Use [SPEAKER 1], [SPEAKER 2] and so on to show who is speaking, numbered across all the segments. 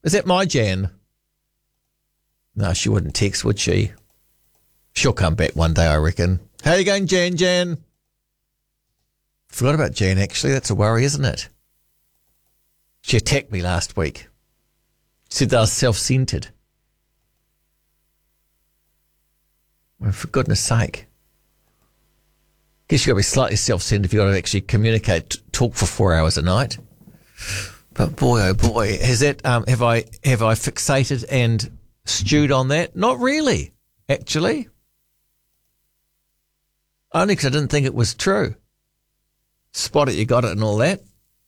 [SPEAKER 1] Is that my Jan? No, she wouldn't text, would she? She'll come back one day, I reckon. How you going, Jan? Forgot about Jan, actually. That's a worry, isn't it? She attacked me last week. Said that I was self-centred. Well, for goodness sake. Guess you've got to be slightly self-centred if you've got to actually communicate, talk for 4 hours a night. But boy, oh boy, has that have I fixated and stewed on that? Not really, actually. Only because I didn't think it was true. Spot it, you got it and all that.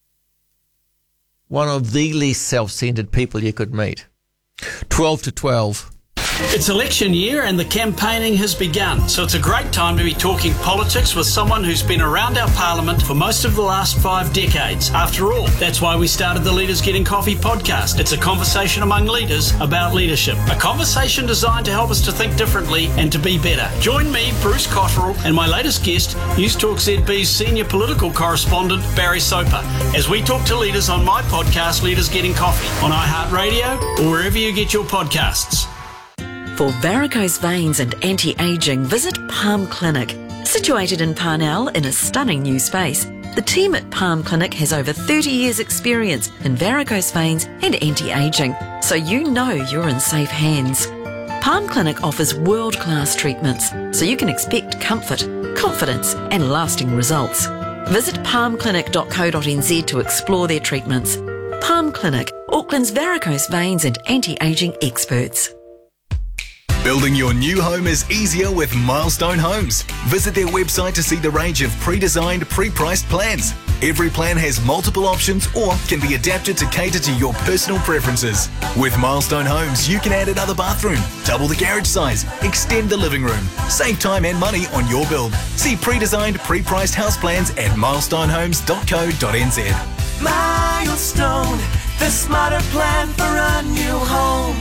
[SPEAKER 1] One of the least self-centred people you could meet. 12 to 12.
[SPEAKER 2] It's election year and the campaigning has begun, so it's a great time to be talking politics with someone who's been around our parliament for most of the last 5 decades. After all, that's why we started the Leaders Getting Coffee podcast. It's a conversation among leaders about leadership. A conversation designed to help us to think differently and to be better. Join me, Bruce Cotterill, and my latest guest, News Talk ZB's senior political correspondent, Barry Soper, as we talk to leaders on my podcast, Leaders Getting Coffee, on iHeartRadio or wherever you get your podcasts.
[SPEAKER 3] For varicose veins and anti-aging, visit Palm Clinic. Situated in Parnell in a stunning new space, the team at Palm Clinic has over 30 years' experience in varicose veins and anti-aging, so you know you're in safe hands. Palm Clinic offers world-class treatments, so you can expect comfort, confidence and lasting results. Visit palmclinic.co.nz to explore their treatments. Palm Clinic, Auckland's varicose veins and anti-aging experts.
[SPEAKER 4] Building your new home is easier with Milestone Homes. Visit their website to see the range of pre-designed, pre-priced plans. Every plan has multiple options or can be adapted to cater to your personal preferences. With Milestone Homes, you can add another bathroom, double the garage size, extend the living room, save time and money on your build. See pre-designed, pre-priced house plans at milestonehomes.co.nz.
[SPEAKER 5] Milestone, the smarter plan for a new home.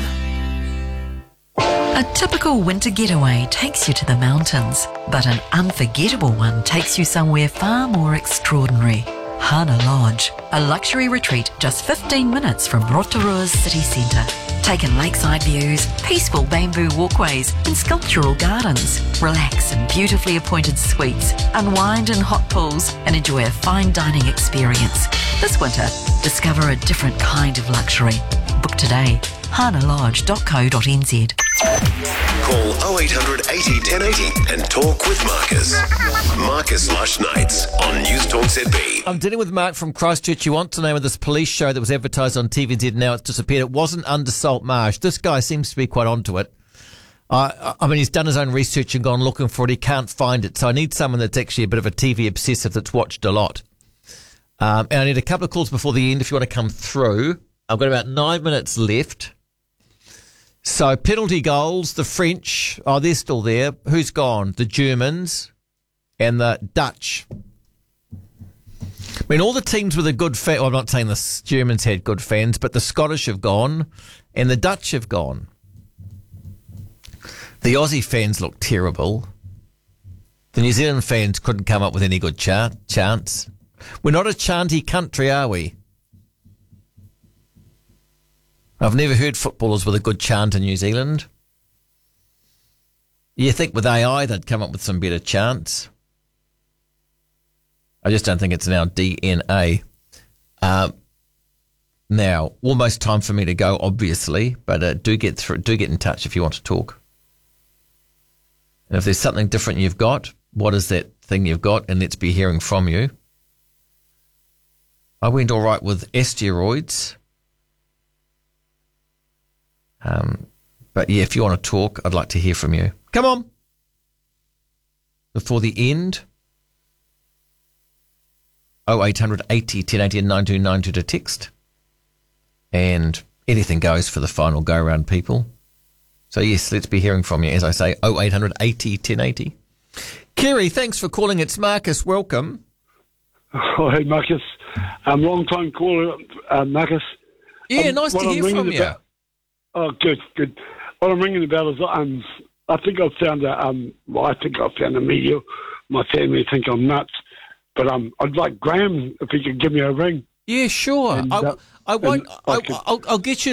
[SPEAKER 3] A typical winter getaway takes you to the mountains, but an unforgettable one takes you somewhere far more extraordinary. Hana Lodge, a luxury retreat just 15 minutes from Rotorua's city centre. Take in lakeside views, peaceful bamboo walkways and sculptural gardens. Relax in beautifully appointed suites, unwind in hot pools and enjoy a fine dining experience. This winter, discover a different kind of luxury. Book today, hanalodge.co.nz.
[SPEAKER 6] Call 0800 80 1080 and talk with Marcus. Marcus Lush Nights on News Talk ZB.
[SPEAKER 1] I'm dealing with Mark from Christchurch. You want to name of this police show that was advertised on TVZ and now it's disappeared. It wasn't under Saltmarsh. This guy seems to be quite onto it. I mean, he's done his own research and gone looking for it. He can't find it. So I need someone that's actually a bit of a TV obsessive that's watched a lot. And I need a couple of calls before the end if you want to come through. I've got about 9 minutes left. So penalty goals, the French, they're still there. Who's gone? The Germans and the Dutch. I mean, all the teams with a good fan, well, I'm not saying the Germans had good fans, but the Scottish have gone and the Dutch have gone. The Aussie fans look terrible. The New Zealand fans couldn't come up with any good chants. We're not a chanty country, are we? I've never heard footballers with a good chant in New Zealand. You think with AI they'd come up with some better chants? I just don't think it's in our DNA. Now, almost time for me to go, obviously, but do get in touch if you want to talk. And if there's something different you've got, what is that thing you've got? And let's be hearing from you. I went all right with steroids. But yeah, if you want to talk, I'd like to hear from you. Come on. Before the end, 0800 80 1080 and 9292 to text. And anything goes for the final go-round, people. So yes, let's be hearing from you. As I say, 0800 80 1080. Kerry, thanks for calling. It's Marcus. Welcome.
[SPEAKER 7] Oh, hey, Marcus. Long time caller, Marcus.
[SPEAKER 1] Yeah, nice to hear from you.
[SPEAKER 7] Oh, good. What I'm ringing about is I think I've found a media. My family think I'm nuts, but I'd like Graham if he could give me a ring.
[SPEAKER 1] Yeah, sure.
[SPEAKER 7] And,
[SPEAKER 1] I'll get you